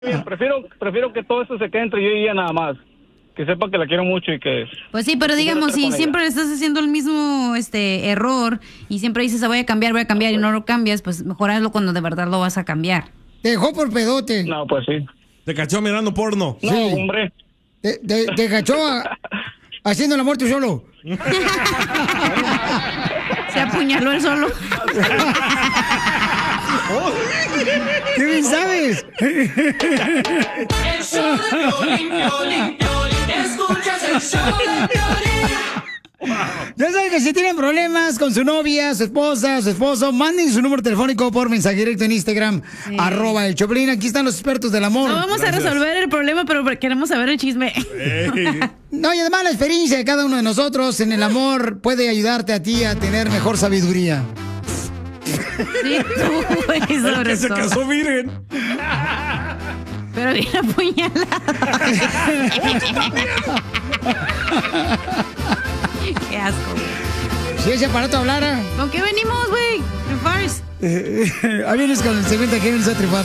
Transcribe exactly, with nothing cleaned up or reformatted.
Prefiero, prefiero que todo esto se quede entre yo y ella nada más. Que sepa que la quiero mucho y que... Pues sí, pero digamos, si siempre le estás haciendo el mismo este error y siempre dices, voy a cambiar, voy a cambiar y no lo cambias, pues mejor hazlo cuando de verdad lo vas a cambiar. Te dejó por pedote. No, pues sí. Te cachó mirando porno. No, sí. hombre. Te, te, te cachó a, haciendo el amor tú solo. Se apuñaló él solo. ¿Qué bien sabes? El show de Piolín, Piolín, Piolín. Escuchas el show de Piolín. Ya saben que si tienen problemas con su novia, su esposa, su esposo, manden su número telefónico por mensaje directo en Instagram, sí. arroba el Choplin. Aquí están los expertos del amor. No vamos Gracias. a resolver el problema, pero queremos saber el chisme. Hey. No, y además la experiencia de cada uno de nosotros en el amor puede ayudarte a ti a tener mejor sabiduría. Sí, tú, güey, sobre el que se todo. casó virgen. Pero bien apuñalada. Qué asco, güey. Si ese aparato hablara. ¿Con qué venimos, güey? Reverse. Ahí vienes con el segmento que vienes a tripar.